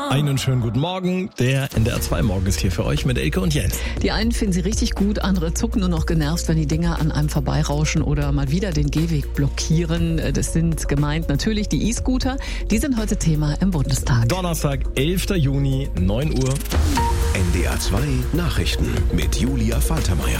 Einen schönen guten Morgen. Der NDR 2 Morgen ist hier für euch mit Elke und Jens. Die einen finden sie richtig gut, andere zucken nur noch genervt, wenn die Dinger an einem vorbeirauschen oder mal wieder den Gehweg blockieren. Das sind gemeint natürlich die E-Scooter. Die sind heute Thema im Bundestag. Donnerstag, 11. Juni, 9 Uhr. NDR 2 Nachrichten mit Julia Faltermeier.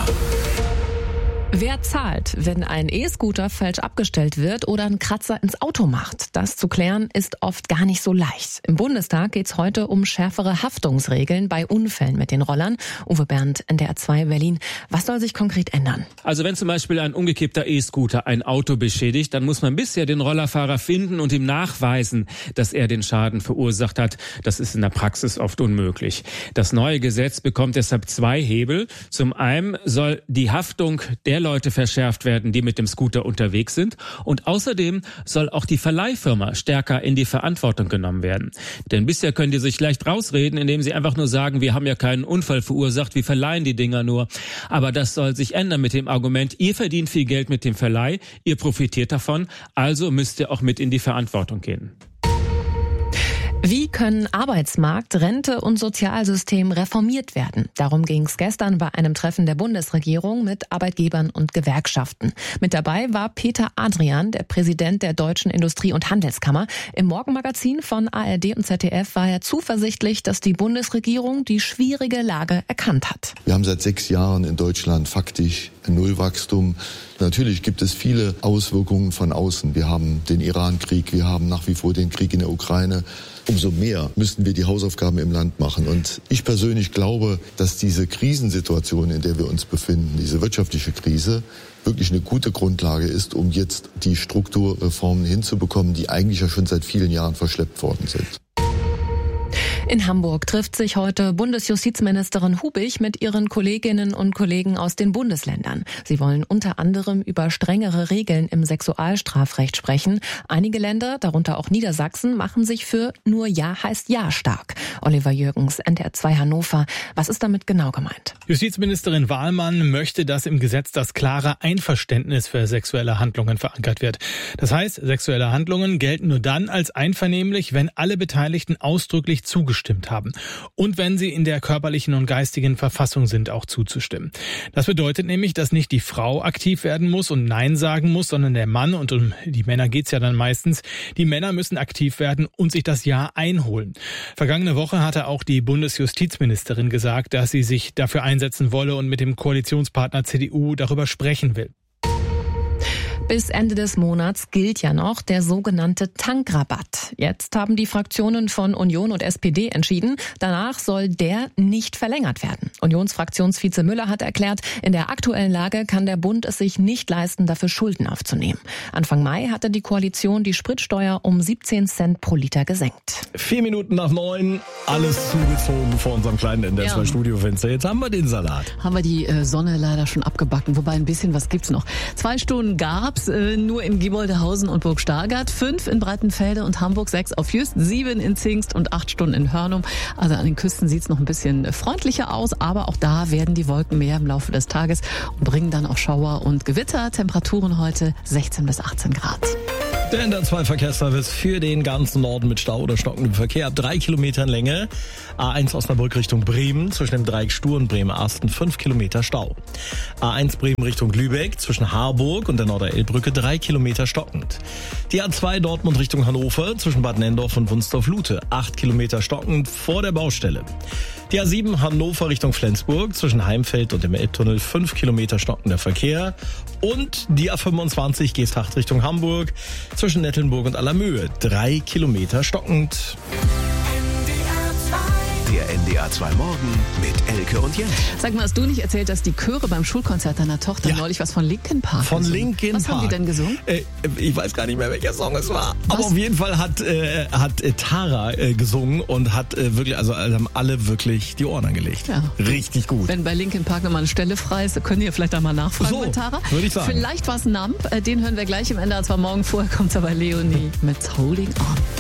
Wer zahlt, wenn ein E-Scooter falsch abgestellt wird oder einen Kratzer ins Auto macht? Das zu klären ist oft gar nicht so leicht. Im Bundestag geht es heute um schärfere Haftungsregeln bei Unfällen mit den Rollern. Uwe Bernd, NDR 2 Berlin. Was soll sich konkret ändern? Also wenn zum Beispiel ein umgekippter E-Scooter ein Auto beschädigt, dann muss man bisher den Rollerfahrer finden und ihm nachweisen, dass er den Schaden verursacht hat. Das ist in der Praxis oft unmöglich. Das neue Gesetz bekommt deshalb zwei Hebel. Zum einen soll die Haftung der Leute verschärft werden, die mit dem Scooter unterwegs sind. Und außerdem soll auch die Verleihfirma stärker in die Verantwortung genommen werden. Denn bisher können die sich leicht rausreden, indem sie einfach nur sagen, wir haben ja keinen Unfall verursacht, wir verleihen die Dinger nur. Aber das soll sich ändern mit dem Argument, ihr verdient viel Geld mit dem Verleih, ihr profitiert davon, also müsst ihr auch mit in die Verantwortung gehen. Wie können Arbeitsmarkt, Rente und Sozialsystem reformiert werden? Darum ging es gestern bei einem Treffen der Bundesregierung mit Arbeitgebern und Gewerkschaften. Mit dabei war Peter Adrian, der Präsident der Deutschen Industrie- und Handelskammer. Im Morgenmagazin von ARD und ZDF war er zuversichtlich, dass die Bundesregierung die schwierige Lage erkannt hat. Wir haben seit 6 Jahren in Deutschland faktisch ein Nullwachstum. Natürlich gibt es viele Auswirkungen von außen. Wir haben den Iran-Krieg, wir haben nach wie vor den Krieg in der Ukraine. Umso mehr müssten wir die Hausaufgaben im Land machen. Und ich persönlich glaube, dass diese Krisensituation, in der wir uns befinden, diese wirtschaftliche Krise, wirklich eine gute Grundlage ist, um jetzt die Strukturreformen hinzubekommen, die eigentlich ja schon seit vielen Jahren verschleppt worden sind. In Hamburg trifft sich heute Bundesjustizministerin Hubig mit ihren Kolleginnen und Kollegen aus den Bundesländern. Sie wollen unter anderem über strengere Regeln im Sexualstrafrecht sprechen. Einige Länder, darunter auch Niedersachsen, machen sich für nur Ja heißt Ja stark. Oliver Jürgens, NDR 2 Hannover. Was ist damit genau gemeint? Justizministerin Wahlmann möchte, dass im Gesetz das klare Einverständnis für sexuelle Handlungen verankert wird. Das heißt, sexuelle Handlungen gelten nur dann als einvernehmlich, wenn alle Beteiligten ausdrücklich zugestimmt haben. Und wenn sie in der körperlichen und geistigen Verfassung sind, auch zuzustimmen. Das bedeutet nämlich, dass nicht die Frau aktiv werden muss und Nein sagen muss, sondern der Mann, und um die Männer geht's ja dann meistens, die Männer müssen aktiv werden und sich das Ja einholen. Vergangene Woche hatte auch die Bundesjustizministerin gesagt, dass sie sich dafür einsetzen wolle und mit dem Koalitionspartner CDU darüber sprechen will. Bis Ende des Monats gilt ja noch der sogenannte Tankrabatt. Jetzt haben die Fraktionen von Union und SPD entschieden, danach soll der nicht verlängert werden. Unionsfraktionsvize Müller hat erklärt, in der aktuellen Lage kann der Bund es sich nicht leisten, dafür Schulden aufzunehmen. Anfang Mai hatte die Koalition die Spritsteuer um 17 Cent pro Liter gesenkt. 4 Minuten nach 9, alles zugezogen vor unserem kleinen NDR 2 Studiofenster. Jetzt haben wir den Salat. Haben wir die Sonne leider schon abgebacken, wobei ein bisschen was gibt's noch. 2 Stunden gab's nur in Gieboldehausen und Burg Stargard, 5 in Breitenfelde und Hamburg, 6 auf Jüst, 7 in Zingst und 8 Stunden in Hörnum. Also an den Küsten sieht's noch ein bisschen freundlicher aus, aber auch da werden die Wolken mehr im Laufe des Tages und bringen dann auch Schauer und Gewitter. Temperaturen heute 16 bis 18 Grad. Der NDR 2 Verkehrsservice für den ganzen Norden mit Stau oder stockendem Verkehr ab 3 Kilometern Länge. A1 Osnabrück Richtung Bremen, zwischen dem Dreieck Stur und Bremen-Asten 5 Kilometer Stau. A1 Bremen Richtung Lübeck, zwischen Harburg und der Norderelbbrücke 3 Kilometer stockend. Die A2 Dortmund Richtung Hannover, zwischen Bad Nendorf und Wunstorf-Lute 8 Kilometer stockend vor der Baustelle. Die A7 Hannover Richtung Flensburg, zwischen Heimfeld und dem Elbtunnel 5 Kilometer stockender Verkehr. Und die A25 Geesthacht Richtung Hamburg, zwischen Nettelnburg und Allermöhe 3 Kilometer stockend. Der NDR 2 Morgen mit Elke und Jens. Sag mal, hast du nicht erzählt, dass die Chöre beim Schulkonzert deiner Tochter neulich was von Linkin Park Von gesungen? Linkin Was Park. haben die denn gesungen? Ich weiß gar nicht mehr, welcher Song es war. Aber auf jeden Fall hat Tara gesungen und hat wirklich, also haben alle wirklich die Ohren angelegt. Ja. Richtig gut. Wenn bei Linkin Park nochmal eine Stelle frei ist, könnt ihr vielleicht einmal nachfragen So, bei Tara. würde ich sagen. Vielleicht war es Nump, den hören wir gleich im NDR 2 Morgen. Vorher kommt aber Leonie mit Holding On.